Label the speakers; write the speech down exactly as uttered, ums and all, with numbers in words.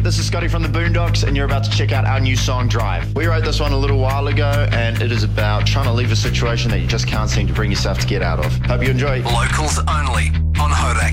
Speaker 1: this is Scotty from the Boondocks, and you're about to check out our new song, Drive. We wrote this one a little while ago, and it is about trying to leave a situation that you just can't seem to bring yourself to get out of. Hope you enjoy.
Speaker 2: Locals only on Hodak.